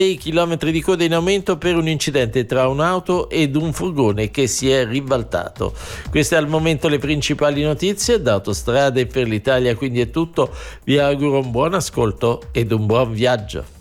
6 chilometri di coda in aumento per un incidente tra un'auto ed un furgone che si è ribaltato. Queste al momento le principali notizie da Autostrade per l'Italia, quindi è tutto. Vi auguro un buon ascolto ed un buon viaggio.